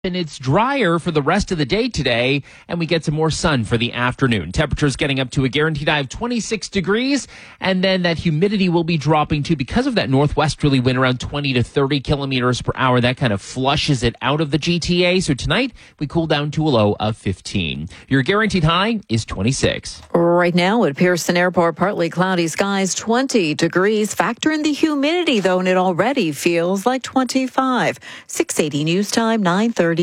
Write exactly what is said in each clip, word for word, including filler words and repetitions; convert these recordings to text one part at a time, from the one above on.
And it's drier for the rest of the day today, and we get some more sun for the afternoon. Temperatures getting up to a guaranteed high of twenty-six degrees, and then that humidity will be dropping too because of that northwesterly wind around twenty to thirty kilometers per hour. That kind of flushes it out of the G T A. So tonight we cool down to a low of fifteen. Your guaranteed high is twenty-six. Right now at Pearson Airport, partly cloudy skies, twenty degrees. Factor in the humidity though, and it already feels like twenty-five. six eighty News Time, nine thirty.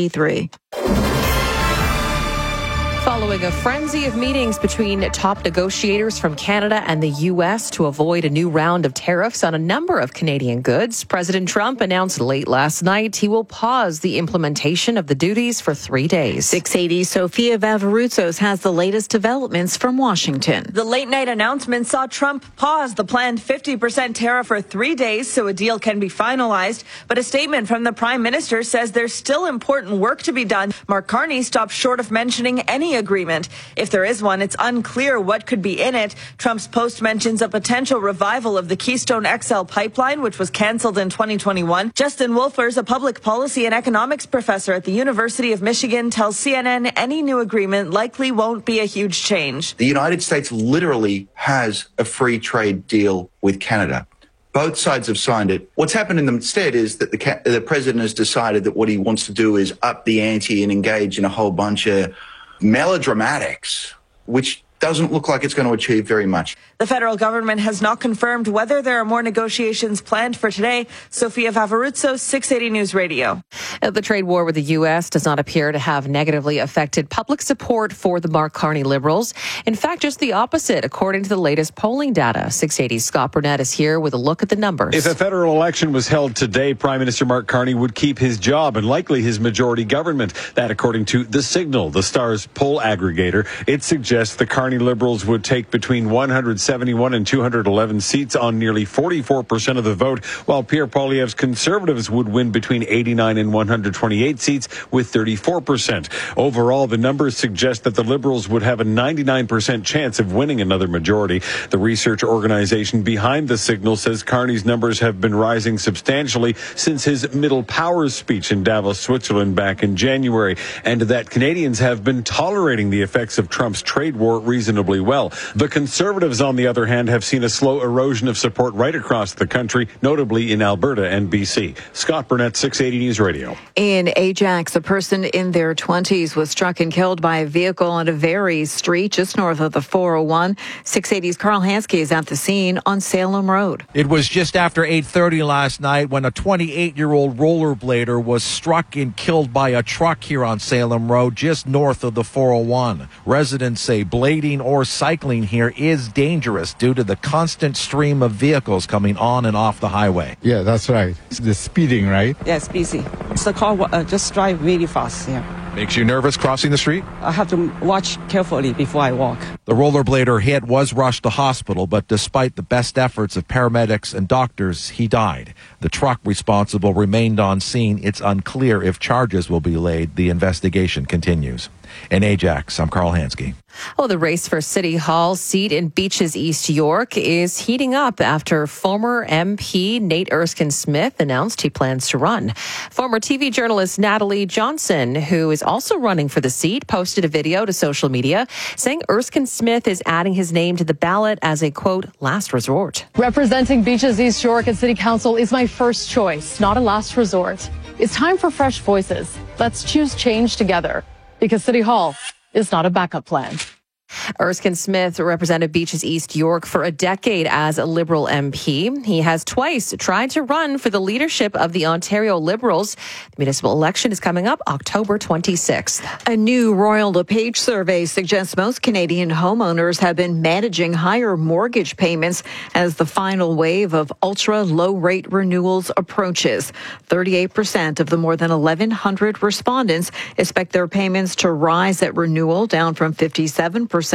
Following a frenzy of meetings between top negotiators from Canada and the U S to avoid a new round of tariffs on a number of Canadian goods, President Trump announced late last night he will pause the implementation of the duties for three days. six eighty Sofia Vavarutsos has the latest developments from Washington. The late-night announcement saw Trump pause the planned fifty percent tariff for three days so a deal can be finalized. But a statement from the Prime Minister says there's still important work to be done. Mark Carney stopped short of mentioning any agreement. If there is one, it's unclear what could be in it. Trump's post mentions a potential revival of the Keystone X L pipeline, which was canceled in twenty twenty-one. Justin Wolfers, a public policy and economics professor at the University of Michigan, tells C N N any new agreement likely won't be a huge change. The United States literally has a free trade deal with Canada. Both sides have signed it. What's happened instead is that the, the president has decided that what he wants to do is up the ante and engage in a whole bunch of melodramatics, which doesn't look like it's going to achieve very much. The federal government has not confirmed whether there are more negotiations planned for today. Sofia Vavarutsos, six eighty News Radio. The trade war with the U S does not appear to have negatively affected public support for the Mark Carney Liberals. In fact, just the opposite, according to the latest polling data. six eighty Scott Burnett is here with a look at the numbers. If a federal election was held today, Prime Minister Mark Carney would keep his job and likely his majority government. That according to The Signal, the Star's poll aggregator. It suggests the Carney Liberals would take between one hundred seventy-one and two hundred eleven seats on nearly forty-four percent of the vote, while Pierre Poilievre's Conservatives would win between eighty-nine and one hundred twenty-eight seats with thirty-four percent. Overall, the numbers suggest that the Liberals would have a ninety-nine percent chance of winning another majority. The research organization behind The Signal says Carney's numbers have been rising substantially since his Middle Powers speech in Davos, Switzerland back in January, and that Canadians have been tolerating the effects of Trump's trade war reasonably well. The Conservatives, on the other hand, have seen a slow erosion of support right across the country, notably in Alberta and B C. Scott Burnett, six eighty News Radio. In Ajax, a person in their twenties was struck and killed by a vehicle on a Very street just north of the four oh one. six eighty's Carl Hansky is at the scene on Salem Road. It was just after eight thirty last night when a twenty-eight-year-old rollerblader was struck and killed by a truck here on Salem Road just north of the four oh one. Residents say blading or cycling here is dangerous due to the constant stream of vehicles coming on and off the highway. Yeah, that's right. It's the speeding, right? Yes, busy. It's the car uh, just drive really fast. Yeah. Makes you nervous crossing the street? I have to watch carefully before I walk. The rollerblader hit was rushed to hospital, but despite the best efforts of paramedics and doctors, he died. The truck responsible remained on scene. It's unclear if charges will be laid. The investigation continues. In Ajax, I'm Carl Hansky. Oh, the race for City Hall seat in Beaches, East York is heating up after former M P Nate Erskine-Smith announced he plans to run. Former T V journalist Natalie Johnson, who is also running for the seat, posted a video to social media saying Erskine-Smith is adding his name to the ballot as a, quote, last resort. Representing Beaches, East York at City Council is my first choice, not a last resort. It's time for fresh voices. Let's choose change together. Because City Hall is not a backup plan. Erskine-Smith represented Beaches East York for a decade as a Liberal M P. He has twice tried to run for the leadership of the Ontario Liberals. The municipal election is coming up October twenty-sixth. A new Royal LePage survey suggests most Canadian homeowners have been managing higher mortgage payments as the final wave of ultra-low-rate renewals approaches. thirty-eight percent of the more than eleven hundred respondents expect their payments to rise at renewal, down from fifty-seven percent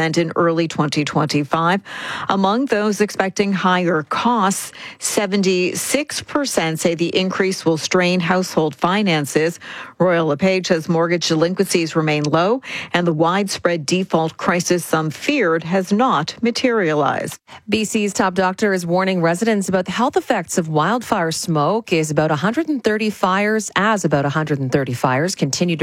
percent in early twenty twenty-five. Among those expecting higher costs, seventy-six percent say the increase will strain household finances. Royal LePage says mortgage delinquencies remain low and the widespread default crisis some feared has not materialized. B C's top doctor is warning residents about the health effects of wildfire smoke. Is about one hundred thirty fires, as about one hundred thirty fires continue to